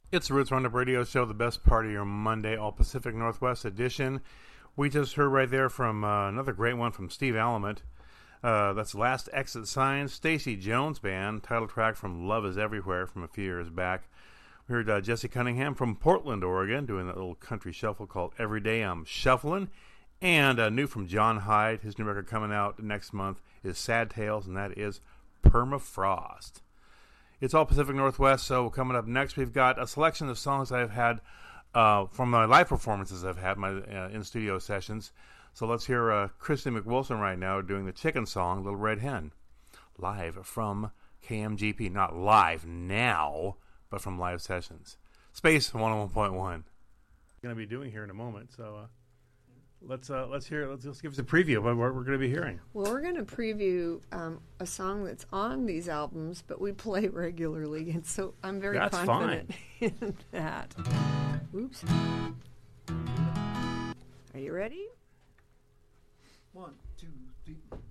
It's the Roots Roundup Radio Show, the best part of your Monday, all Pacific Northwest edition. We just heard right there from another great one from Steve Alamut. That's Last Exit Signs, Stacey Jones Band, title track from Love is Everywhere from a few years back. We heard Jesse Cunningham from Portland, Oregon, doing that little country shuffle called Every Day I'm Shuffling. And new from John Hyde, his new record coming out next month is Sad Tales, and that is Permafrost. It's all Pacific Northwest, so coming up next, we've got a selection of songs I've had from my live performances I've had, my in-studio sessions. So let's hear Christy McWilson right now doing the chicken song, Little Red Hen, live from KMGP. Not live now, but from live sessions. Space 101.1. Going to be doing here in a moment, so let's hear. Let's give us a preview of what we're going to be hearing. Well, we're going to preview a song that's on these albums, but we play regularly, and so I'm very confident in that. Oops. Are you ready? 1, 2, 3.